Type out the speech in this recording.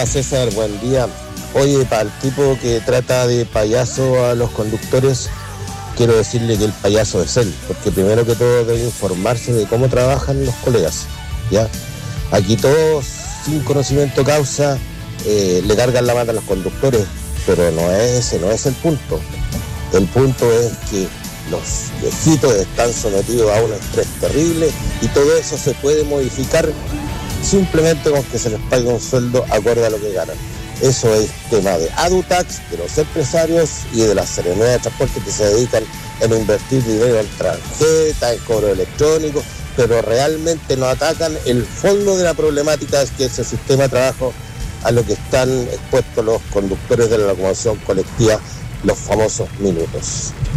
Hola César, buen día. Oye, para el tipo que trata de payaso a los conductores, quiero decirle que el payaso es él, porque primero que todo debe informarse de cómo trabajan los colegas, ¿ya? Aquí todos, sin conocimiento causa, le cargan la mano a los conductores, pero ese no es el punto. El punto es que los viejitos están sometidos a un estrés terrible y todo eso se puede modificar simplemente con que se les pague un sueldo acorde a lo que ganan. Eso es tema de Adutax, de los empresarios y de las serenidades de transporte que se dedican en invertir dinero en tarjeta, en cobro electrónico, pero realmente no atacan el fondo de la problemática, que es el sistema de trabajo a lo que están expuestos los conductores de la locomoción colectiva, los famosos minutos.